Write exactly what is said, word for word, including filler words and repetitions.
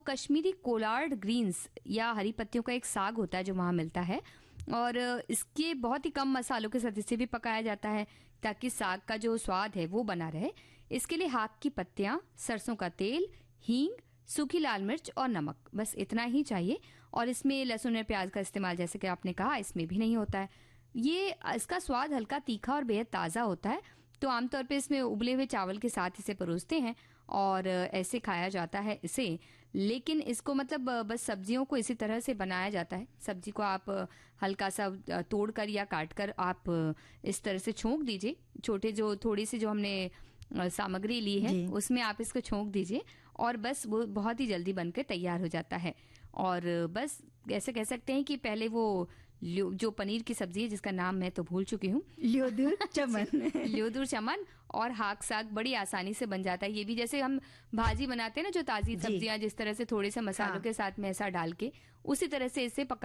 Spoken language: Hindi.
कश्मीरी कोलार्ड ग्रीन्स या हरी पत्तियों का एक साग होता है जो वहाँ मिलता है, और इसके बहुत ही कम मसालों के साथ इसे भी पकाया जाता है ताकि साग का जो स्वाद है वो बना रहे। इसके लिए हाक की पत्तियां, सरसों का तेल, हींग, सूखी लाल मिर्च और नमक, बस इतना ही चाहिए। और इसमें लहसुन और प्याज का इस्तेमाल जैसे कि आपने कहा इसमें भी नहीं होता है। ये इसका स्वाद हल्का तीखा और बेहद ताज़ा होता है, तो आमतौर पे इसमें उबले हुए चावल के साथ इसे परोसते हैं और ऐसे खाया जाता है इसे। लेकिन इसको मतलब बस सब्जियों को इसी तरह से बनाया जाता है। सब्जी को आप हल्का सा तोड़कर या काटकर आप इस तरह से छोंक दीजिए, छोटे जो थोड़ी सी जो हमने सामग्री ली है उसमें आप इसको छोंक दीजिए और बस वो बहुत ही जल्दी बनकर तैयार हो जाता है। और बस ऐसे कह सकते हैं कि पहले वो जो पनीर की सब्जी है जिसका नाम मैं तो भूल चुकी हूँ, ल्योदुर चमन ल्योदुर चमन और हाक साग बड़ी आसानी से बन जाता है। ये भी जैसे हम भाजी बनाते हैं ना, जो ताजी सब्जियां जिस तरह से थोड़े से मसालों हाँ। के साथ में ऐसा डाल के, उसी तरह से इसे पका